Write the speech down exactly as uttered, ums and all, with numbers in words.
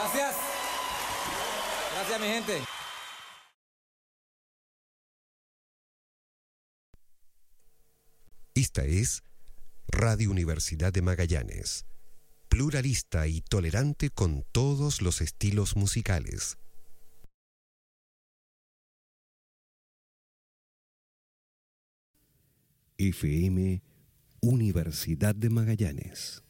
Gracias. Gracias, mi gente. Esta es Radio Universidad de Magallanes, pluralista y tolerante con todos los estilos musicales. F M Universidad de Magallanes.